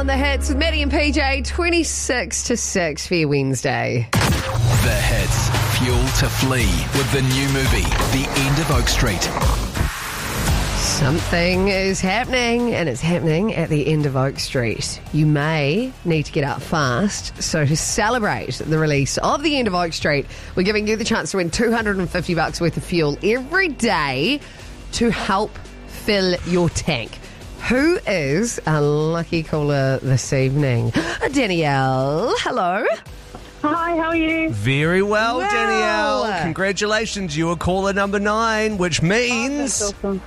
On the hits with Maddie and PJ, 26 to 6 for your Wednesday. The hits, fuel to flee with the new movie, The End of Oak Street. Something is happening, and it's happening at the end of Oak Street. You may need to get up fast. So to celebrate the release of The End of Oak Street, we're giving you the chance to win $250 worth of fuel every day to help fill your tank. Who is a lucky caller this evening? Danielle, hello. Hi, how are you? Very well, Wow. Danielle. Congratulations, you are caller number 9, which means That's awesome.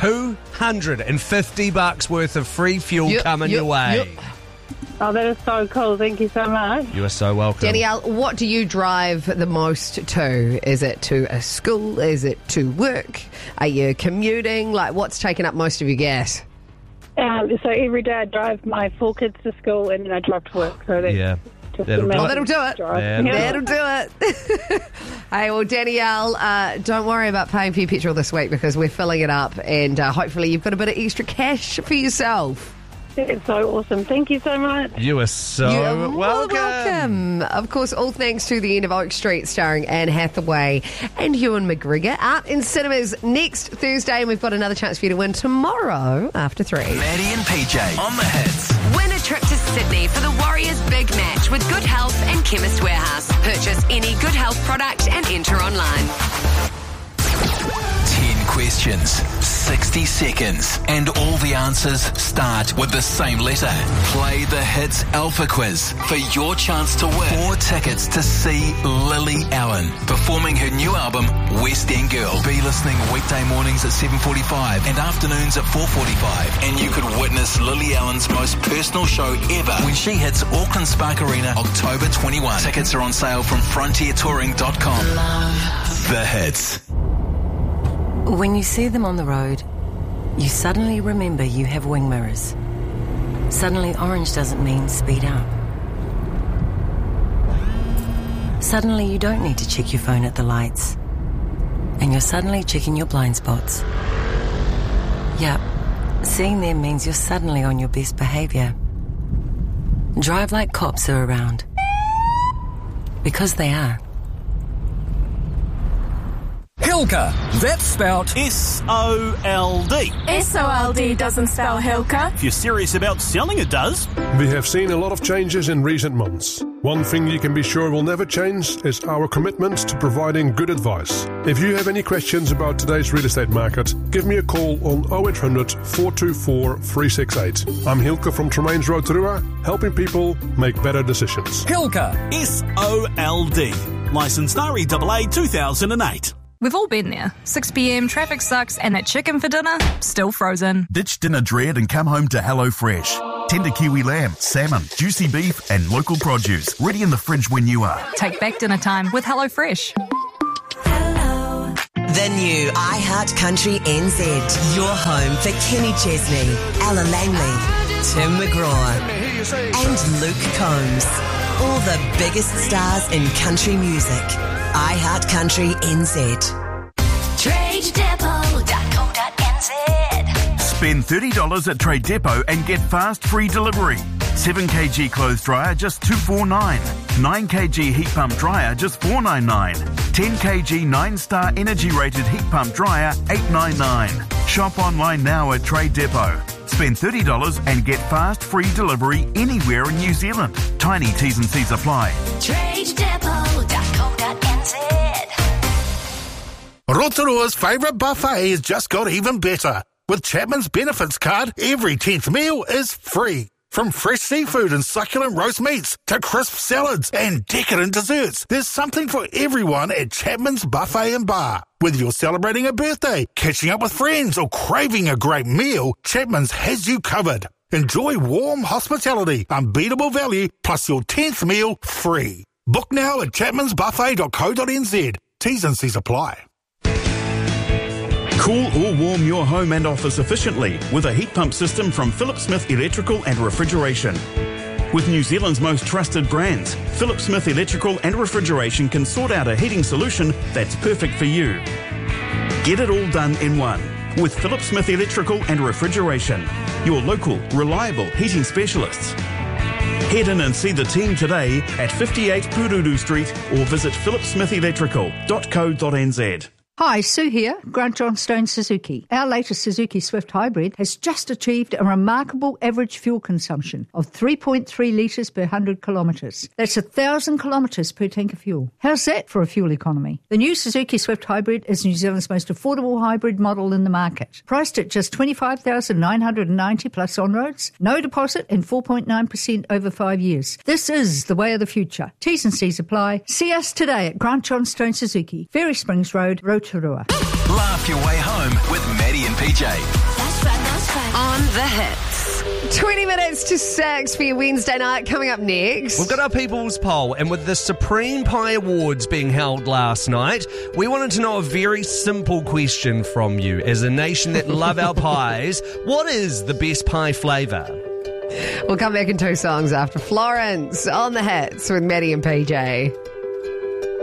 $250 worth of free fuel coming your way. Oh, that is so cool. Thank you so much. You are so welcome. Danielle, what do you drive the most to? Is it to a school? Is it to work? Are you commuting? Like, what's taking up most of your gas? So every day I drive my 4 kids to school and then I drive to work. So that's just That'll do amazing. it. That'll do it. Drive. That'll do it. Hey, well, Danielle, don't worry about paying for your petrol this week because we're filling it up and hopefully you've got a bit of extra cash for yourself. It's so awesome. Thank you so much. You are so You're welcome. Of course, all thanks to The End of Oak Street, starring Anne Hathaway and Ewan McGregor, out in cinemas next Thursday, and we've got another chance for you to win tomorrow after 3. Maddie and PJ on the hits. Win a trip to Sydney for the Warriors' big match with Good Health and Chemist Warehouse. Purchase any Good Health product and enter online. 10 questions, 60 seconds, and all the answers start with the same letter. Play the Hits Alpha Quiz for your chance to win 4 tickets to see Lily Allen performing her new album, West End Girl. Be listening weekday mornings at 7:45 and afternoons at 4:45. And you could witness Lily Allen's most personal show ever when she hits Auckland Spark Arena October 21. Tickets are on sale from frontiertouring.com. The Hits. When you see them on the road, you suddenly remember you have wing mirrors. Suddenly orange doesn't mean speed up. Suddenly you don't need to check your phone at the lights. And you're suddenly checking your blind spots. Yep, seeing them means you're suddenly on your best behaviour. Drive like cops are around. Because they are. Hilka, that's spelt S-O-L-D. SOLD doesn't spell Hilka. If you're serious about selling, it does. We have seen a lot of changes in recent months. One thing you can be sure will never change is our commitment to providing good advice. If you have any questions about today's real estate market, give me a call on 0800 424 368. I'm Hilke from Tremaines Rotorua, helping people make better decisions. Hilka, S-O-L-D. Licensed REAA 2008. We've all been there. 6 p.m, traffic sucks, and that chicken for dinner, still frozen. Ditch dinner dread and come home to HelloFresh. Tender kiwi lamb, salmon, juicy beef and local produce. Ready in the fridge when you are. Take back dinner time with HelloFresh. The new iHeart Country NZ. Your home for Kenny Chesney, Ella Langley, Tim McGraw and Luke Combs. All the biggest stars in country music. iHeart Country NZ. TradeDepot.co.nz. Spend $30 at Trade Depot and get fast free delivery. 7kg clothes dryer just $249. 9kg heat pump dryer just $499. 10kg 9-star energy rated heat pump dryer $899. Shop online now at Trade Depot. Spend $30 and get fast free delivery anywhere in New Zealand. Tiny T's and C's apply. TradeDepot.co.nz. Rotorua's favourite buffet has just got even better. With Chapman's Benefits card, every 10th meal is free. From fresh seafood and succulent roast meats to crisp salads and decadent desserts, there's something for everyone at Chapman's Buffet and Bar. Whether you're celebrating a birthday, catching up with friends, or craving a great meal, Chapman's has you covered. Enjoy warm hospitality, unbeatable value, plus your 10th meal free. Book now at chapmansbuffet.co.nz. T's and C's apply. Cool or warm your home and office efficiently with a heat pump system from Philip Smith Electrical and Refrigeration. With New Zealand's most trusted brands, Philip Smith Electrical and Refrigeration can sort out a heating solution that's perfect for you. Get it all done in one with Philip Smith Electrical and Refrigeration. your local, reliable heating specialists. Head in and see the team today at 58 Pururu Street or visit phillipsmithelectrical.co.nz. Hi, Sue here, Grant Johnstone Suzuki. Our latest Suzuki Swift Hybrid has just achieved a remarkable average fuel consumption of 3.3 litres per 100 kilometres. That's 1,000 kilometres per tank of fuel. How's that for a fuel economy? The new Suzuki Swift Hybrid is New Zealand's most affordable hybrid model in the market. Priced at just $25,990 plus on-roads, no deposit and 4.9% over 5 years. This is the way of the future. T's and C's apply. See us today at Grant Johnstone Suzuki, Ferry Springs Road, Rotorua. Laugh your way home with Maddie and PJ. That's right. On the hits. 20 minutes to 6 for your Wednesday night. Coming up next, we've got our People's Poll, and with the Supreme Pie Awards being held last night, we wanted to know a very simple question from you. As a nation that love our pies, what is the best pie flavour? We'll come back in 2 songs after Florence on the hits with Maddie and PJ.